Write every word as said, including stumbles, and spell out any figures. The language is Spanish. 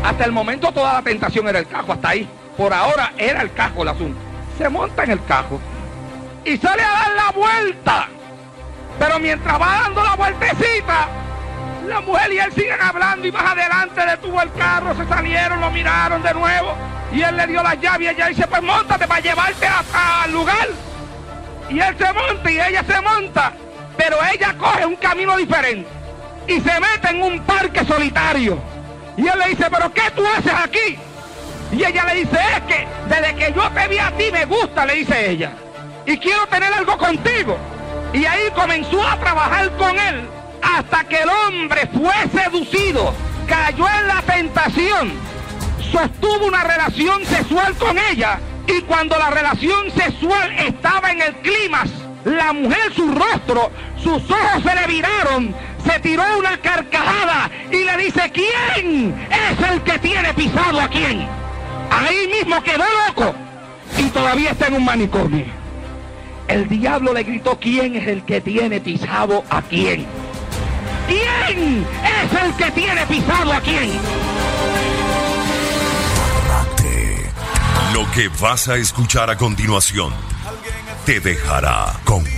Hasta el momento toda la tentación era el cajo, hasta ahí. Por ahora era el cajo el asunto. Se monta en el cajo y sale a dar la vuelta. Pero mientras va dando la vueltecita, la mujer y él siguen hablando y más adelante detuvo el carro, se salieron, lo miraron de nuevo y él le dio la llave y ella dice, pues móntate para llevarte al lugar. Y él se monta y ella se monta, pero ella coge un camino diferente y se mete en un parque solitario. Y él le dice, pero ¿qué tú haces aquí? Y ella le dice, es que desde que yo te vi a ti me gusta, le dice ella, y quiero tener algo contigo. Y ahí comenzó a trabajar con él hasta que el hombre fue seducido, cayó en la tentación, sostuvo una relación sexual con ella, y cuando la relación sexual estaba en el clímax, la mujer, su rostro, sus ojos se le viraron, se tiró una carcajada y le dice, ¿quién es el que tiene pisado a quién? Ahí mismo quedó loco y todavía está en un manicomio. El diablo le gritó, ¿quién es el que tiene pisado a quién? ¿Quién es el que tiene pisado a quién? Lo que vas a escuchar a continuación te dejará con